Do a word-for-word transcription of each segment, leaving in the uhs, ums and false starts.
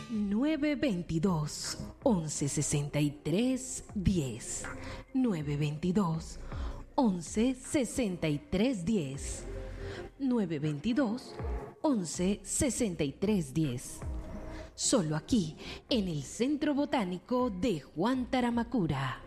nueve dos dos, once sesenta y tres, diez. nueve dos dos, once sesenta y tres, diez. nueve dos dos, once sesenta y tres, diez. Solo aquí, en el Centro Botánico de Juan Taramacura.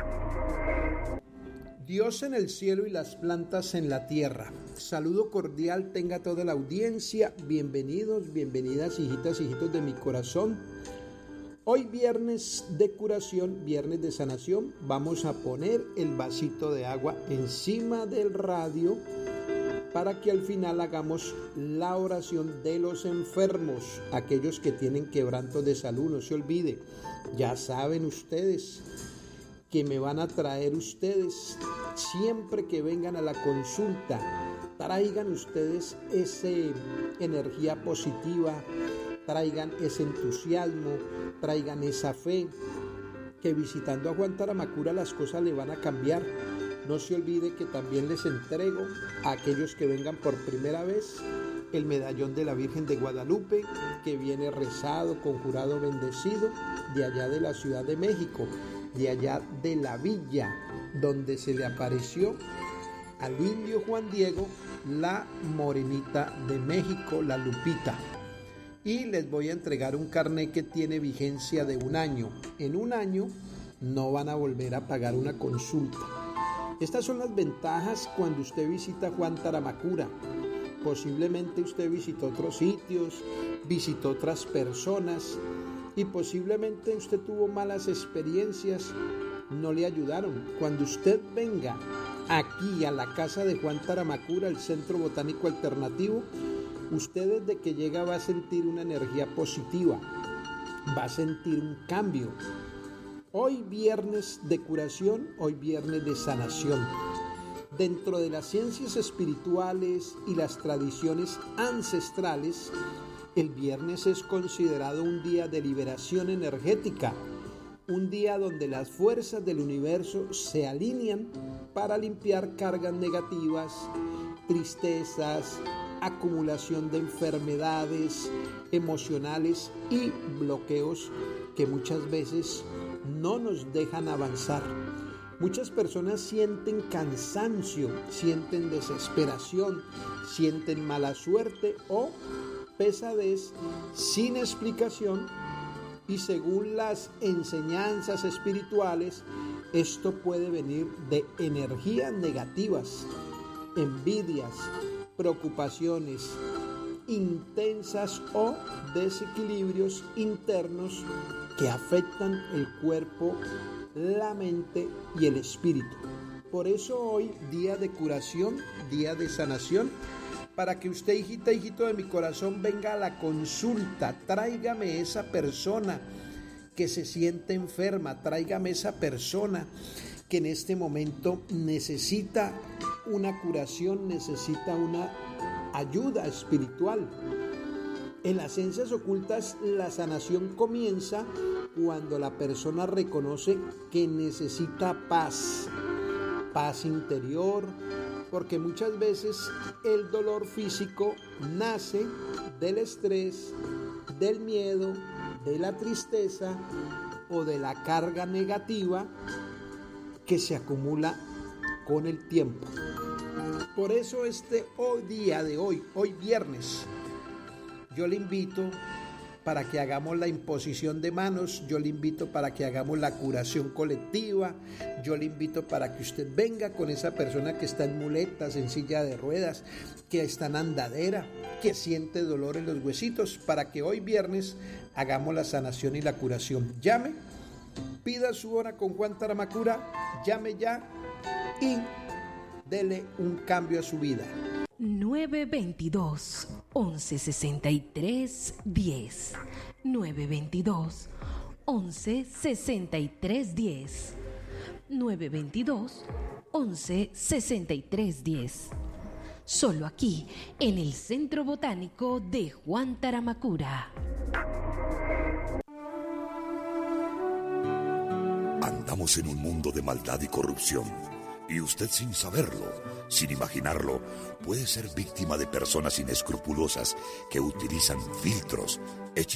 Dios en el cielo y las plantas en la tierra. Saludo cordial tenga toda la audiencia. Bienvenidos, bienvenidas, hijitas, hijitos de mi corazón. Hoy viernes de curación, viernes de sanación, vamos a poner el vasito de agua encima del radio para que al final hagamos la oración de los enfermos, aquellos que tienen quebrantos de salud. No se olvide, ya saben ustedes que me van a traer ustedes siempre que vengan a la consulta. Traigan ustedes esa energía positiva, traigan ese entusiasmo, traigan esa fe, que visitando a Juan Taramacura las cosas le van a cambiar. No se olvide que también les entrego a aquellos que vengan por primera vez el medallón de la Virgen de Guadalupe, que viene rezado, conjurado, bendecido, de allá de la Ciudad de México, de allá de la villa donde se le apareció al indio Juan Diego, la morenita de México, la Lupita. Y les voy a entregar un carnet que tiene vigencia de un año. En un año no van a volver a pagar una consulta. Estas son las ventajas cuando usted visita Juan Taramacura. Posiblemente usted visitó otros sitios, visitó otras personas y posiblemente usted tuvo malas experiencias, no le ayudaron. Cuando usted venga aquí a la casa de Juan Taramacura, el Centro Botánico Alternativo, usted desde que llega va a sentir una energía positiva, va a sentir un cambio. Hoy viernes de curación, hoy viernes de sanación. Dentro de las ciencias espirituales y las tradiciones ancestrales, el viernes es considerado un día de liberación energética, un día donde las fuerzas del universo se alinean para limpiar cargas negativas, tristezas, acumulación de enfermedades emocionales y bloqueos que muchas veces no nos dejan avanzar. Muchas personas sienten cansancio, sienten desesperación, sienten mala suerte o pesadez sin explicación, y según las enseñanzas espirituales, esto puede venir de energías negativas, envidias, preocupaciones intensas o desequilibrios internos que afectan el cuerpo, la mente y el espíritu. Por eso hoy, día de curación, día de sanación, para que usted, hijita, hijito de mi corazón, venga a la consulta. Tráigame esa persona que se siente enferma, tráigame esa persona que en este momento necesita una curación, necesita una ayuda espiritual. En las ciencias ocultas, la sanación comienza cuando la persona reconoce que necesita paz, paz interior, porque muchas veces el dolor físico nace del estrés, del miedo, de la tristeza o de la carga negativa que se acumula con el tiempo. Por eso este hoy día de hoy, hoy viernes, yo le invito para que hagamos la imposición de manos, yo le invito para que hagamos la curación colectiva, yo le invito para que usted venga con esa persona que está en muletas, en silla de ruedas, que está en andadera, que siente dolor en los huesitos, para que hoy viernes hagamos la sanación y la curación. Llame, pida su hora con Juan Taramacura, llame ya y dele un cambio a su vida. nueve dos dos, once sesenta y tres, diez. nueve dos dos, once sesenta y tres, diez. nueve dos dos, once sesenta y tres, diez. Solo aquí, en el Centro Botánico de Juan Taramacura. Andamos en un mundo de maldad y corrupción. Y usted, sin saberlo, sin imaginarlo, puede ser víctima de personas inescrupulosas que utilizan filtros,